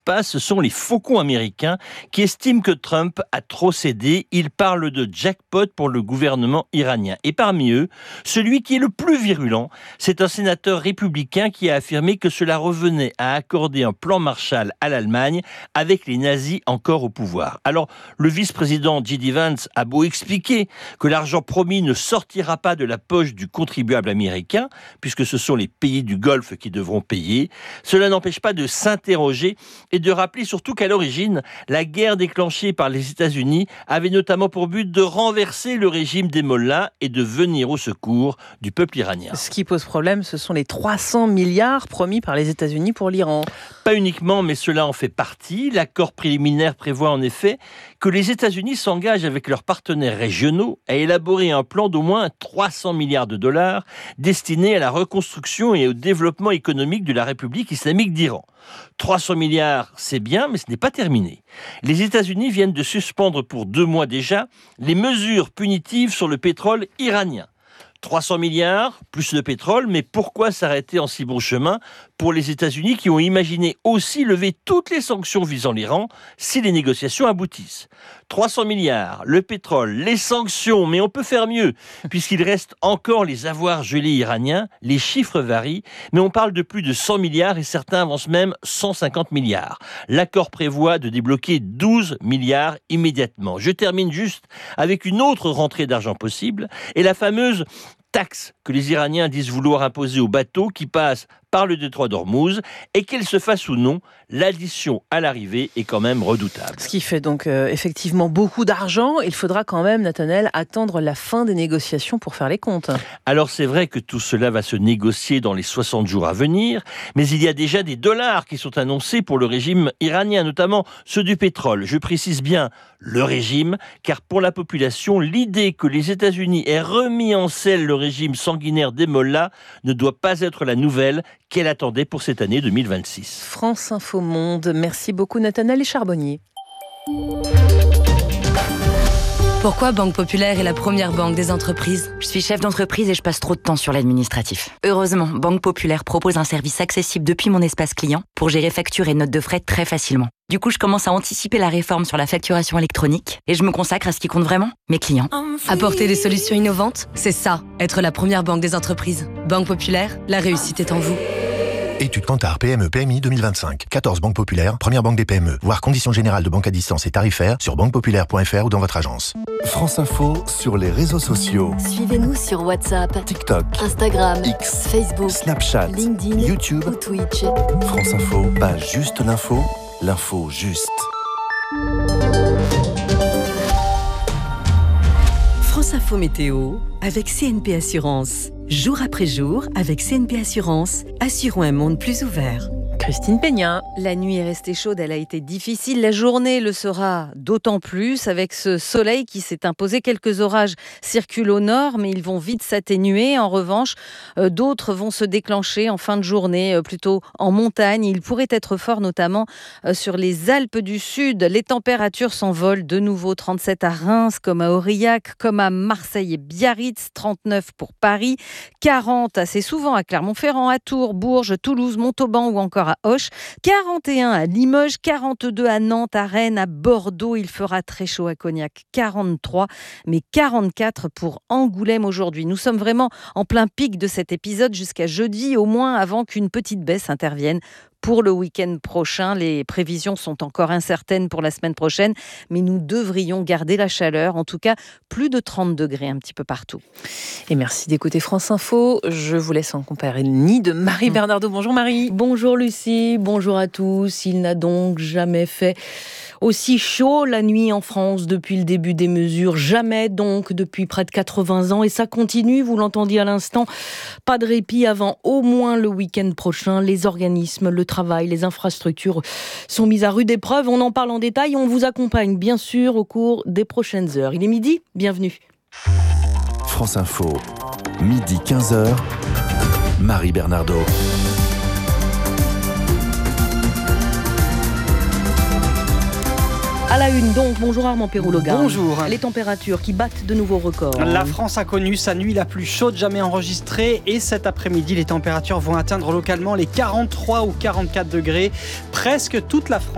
passe, ce sont les faucons américains qui estiment que Trump a trop cédé. Ils parlent de jackpot pour le gouvernement iranien. Et parmi eux, celui qui est le plus virulent, c'est un sénateur républicain qui a affirmé que cela revenait à accorder un plan Marshall à l'Allemagne avec les nazis encore au pouvoir. Alors, le vice-président J.D. Vance a beau expliquer que l'argent promis ne sortira pas de la poche du contribuable américain, puisque ce sont les pays du Golfe qui devront payer, cela n'empêche pas de s'interroger et de rappeler surtout qu'à l'origine, la guerre déclenchée par les États-Unis avait notamment pour but de renverser le régime des mollahs et de venir au secours du peuple iranien. Ce qui pose problème, ce sont les 300 milliards promis par les États-Unis pour l'Iran. Pas uniquement, mais cela en fait partie. L'accord préliminaire prévoit en effet que les États-Unis s'engagent avec leurs partenaires régionaux à élaborer un plan d'au moins 300 milliards de dollars destiné à la reconstruction et au développement économique de la République islamique d'Iran. 300 milliards, c'est bien, mais ce n'est pas terminé. Les États-Unis viennent de suspendre pour 2 mois déjà les mesures punitives sur le pétrole iranien. 300 milliards, plus de pétrole, mais pourquoi s'arrêter en si bon chemin pour les États-Unis qui ont imaginé aussi lever toutes les sanctions visant l'Iran si les négociations aboutissent? 300 milliards, le pétrole, les sanctions, mais on peut faire mieux, puisqu'il reste encore les avoirs gelés iraniens, les chiffres varient, mais on parle de plus de 100 milliards et certains avancent même 150 milliards. L'accord prévoit de débloquer 12 milliards immédiatement. Je termine juste avec une autre rentrée d'argent possible, et la fameuse taxe que les Iraniens disent vouloir imposer aux bateaux qui passent par le détroit d'Ormuz, et qu'elle se fasse ou non, l'addition à l'arrivée est quand même redoutable. Ce qui fait donc effectivement beaucoup d'argent. Il faudra quand même, Nathanaël, attendre la fin des négociations pour faire les comptes. Alors c'est vrai que tout cela va se négocier dans les 60 jours à venir, mais il y a déjà des dollars qui sont annoncés pour le régime iranien, notamment ceux du pétrole. Je précise bien le régime, car pour la population, l'idée que les États-Unis aient remis en selle le régime sanguinaire des mollahs ne doit pas être la nouvelle qu'elle attendait pour cette année 2026. France Info Monde, merci beaucoup Nathanaël Charbonnier. Pourquoi Banque Populaire est la première banque des entreprises? Je suis chef d'entreprise et je passe trop de temps sur l'administratif. Heureusement, Banque Populaire propose un service accessible depuis mon espace client pour gérer factures et notes de frais très facilement. Du coup, je commence à anticiper la réforme sur la facturation électronique et je me consacre à ce qui compte vraiment, mes clients. Apporter des solutions innovantes, c'est ça, être la première banque des entreprises. Banque Populaire, la réussite est en vous. Étude Kantar PME PMI 2025. 14 banques populaires, première banque des PME. Voir conditions générales de banque à distance et tarifaires sur banquepopulaire.fr ou dans votre agence. France Info sur les réseaux sociaux. Suivez-nous sur WhatsApp, TikTok, Instagram, X, Facebook, Snapchat, LinkedIn, YouTube ou Twitch. France Info, pas juste l'info, l'info juste. France Info Météo avec CNP Assurance. Jour après jour, avec CNP Assurance, assurons un monde plus ouvert. Christine Peña. La nuit est restée chaude, elle a été difficile. La journée le sera d'autant plus avec ce soleil qui s'est imposé. Quelques orages circulent au nord, mais ils vont vite s'atténuer. En revanche, d'autres vont se déclencher en fin de journée, plutôt en montagne. Il pourrait être fort, notamment sur les Alpes du Sud. Les températures s'envolent de nouveau. 37 à Reims, comme à Aurillac, comme à Marseille et Biarritz. 39 pour Paris. 40 assez souvent à Clermont-Ferrand, à Tours, Bourges, Toulouse, Montauban ou encore à Auch, 41 à Limoges, 42 à Nantes, à Rennes, à Bordeaux. Il fera très chaud à Cognac, 43, mais 44 pour Angoulême aujourd'hui. Nous sommes vraiment en plein pic de cet épisode jusqu'à jeudi, au moins avant qu'une petite baisse intervienne. Pour le week-end prochain, les prévisions sont encore incertaines pour la semaine prochaine, mais nous devrions garder la chaleur, en tout cas plus de 30 degrés un petit peu partout. Et merci d'écouter France Info. Je vous laisse en compagnie de Marie Bernardo. Bonjour Marie. Bonjour Lucie, bonjour à tous. Il n'a donc jamais fait aussi chaud la nuit en France depuis le début des mesures. Jamais donc depuis près de 80 ans. Et ça continue, vous l'entendiez à l'instant. Pas de répit avant au moins le week-end prochain. Les organismes, le travail, les infrastructures sont mises à rude épreuve. On en parle en détail. On vous accompagne bien sûr au cours des prochaines heures. Il est midi, bienvenue. France Info, midi 15h, Marie Bernardo. À la une donc, bonjour Armand Perroux-Logan. Bonjour. Les températures qui battent de nouveaux records. La France a connu sa nuit la plus chaude jamais enregistrée et cet après-midi, les températures vont atteindre localement les 43 ou 44 degrés. Presque toute la France